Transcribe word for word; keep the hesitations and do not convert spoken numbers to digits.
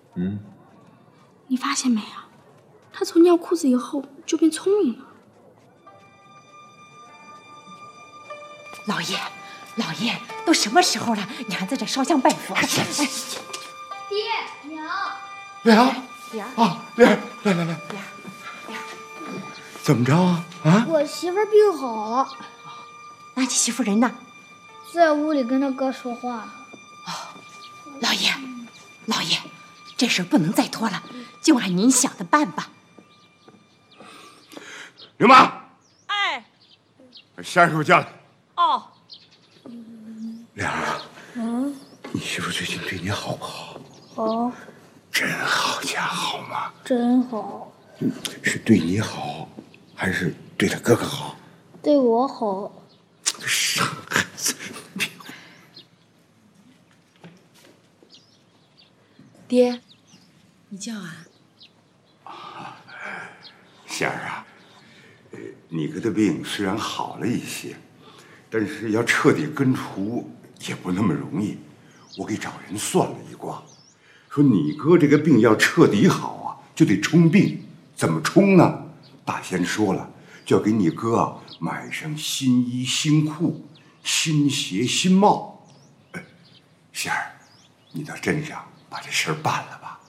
嗯， 你发现没啊？他从尿裤子以后就变聪明了。 老爷，老爷，都什么时候了，你还在这烧香拜佛？哎， 爹娘， 娘， 莲儿啊，莲儿，来来来， 莲儿，莲儿， 怎么着啊？啊， 我媳妇儿病好了， 那你媳妇人呢？ 在屋里跟他哥说话呢。 老爷，老爷，这事不能再拖了，就按您想的办吧。 刘妈， 哎， 把仙儿给我叫来。 哦， 莲儿啊，嗯，你媳妇最近对你好不好？ 好， 真好家好吗？ 真好， 是对你好，还是对他哥哥好？ 对我好。 傻孩子！ 爹，你叫啊？ 仙儿啊，呃，你哥的病虽然好了一些，但是要彻底根除也不那么容易。我给找人算了一卦，说你哥这个病要彻底好啊，就得冲病。怎么冲呢？大仙说了，就要给你哥啊买上新衣新裤、新鞋新帽。哎，仙儿，你到镇上把这事儿办了吧。